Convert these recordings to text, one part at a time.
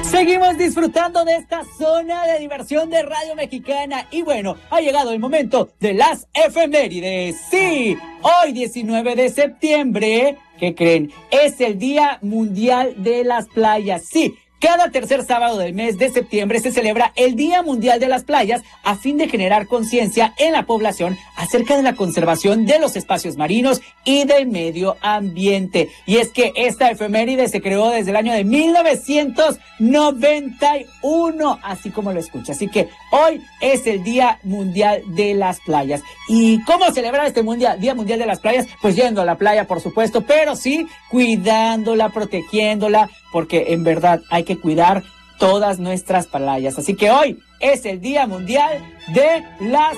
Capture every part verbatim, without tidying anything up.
Seguimos disfrutando de esta zona de diversión de Radio Mexicana y bueno, ha llegado el momento de las efemérides. Sí, hoy diecinueve de septiembre, ¿qué creen? Es el Día Mundial de las Playas. Sí, cada tercer sábado del mes de septiembre se celebra el Día Mundial de las Playas a fin de generar conciencia en la población acerca de la conservación de los espacios marinos y del medio ambiente. Y es que esta efeméride se creó desde el año de mil novecientos noventa y uno, así como lo escucha. Así que hoy es el Día Mundial de las Playas. ¿Y cómo celebrar este mundial, Día Mundial de las Playas? Pues yendo a la playa, por supuesto, pero sí cuidándola, protegiéndola, porque en verdad hay que cuidar todas nuestras playas. Así que hoy es el Día Mundial de las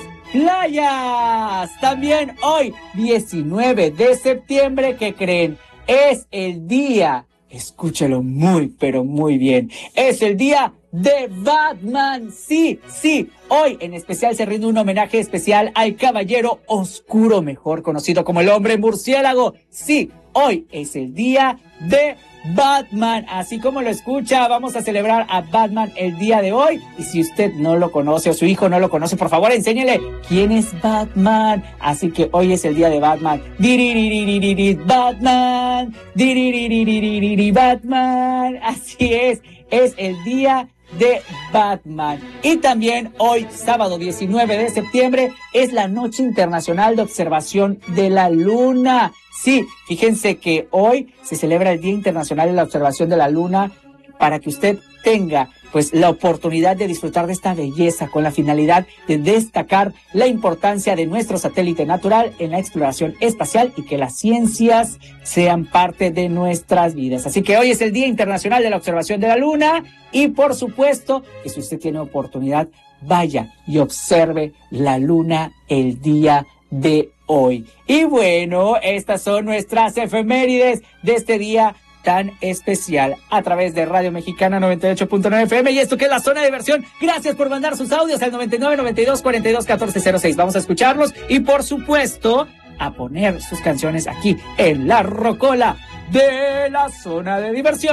Playas. También hoy, diecinueve de septiembre, ¿qué creen? Es el día, escúchalo muy, pero muy bien, es el día de Batman. Sí, sí, hoy en especial se rinde un homenaje especial al Caballero Oscuro, mejor conocido como el Hombre Murciélago. Sí, hoy es el día de Batman, así como lo escucha, vamos a celebrar a Batman el día de hoy. Y si usted no lo conoce o su hijo no lo conoce, por favor enséñele quién es Batman. Así que hoy es el día de Batman. Diririririririri, Batman. Diririririririri, Batman. Así es, es el día de Batman. Y también hoy, sábado diecinueve de septiembre, es la Noche Internacional de Observación de la Luna. Sí, fíjense que hoy se celebra el Día Internacional de la Observación de la Luna para que usted tenga pues la oportunidad de disfrutar de esta belleza con la finalidad de destacar la importancia de nuestro satélite natural en la exploración espacial y que las ciencias sean parte de nuestras vidas. Así que hoy es el Día Internacional de la Observación de la Luna y por supuesto que si usted tiene oportunidad, vaya y observe la luna el día de hoy. Y bueno, estas son nuestras efemérides de este día tan especial a través de Radio Mexicana noventa y ocho punto nueve F M y esto que es la zona de diversión. Gracias por mandar sus audios al noventa y nueve, noventa y dos, cuarenta y dos, catorce cero seis. Vamos a escucharlos y por supuesto a poner sus canciones aquí en la rocola de la zona de diversión.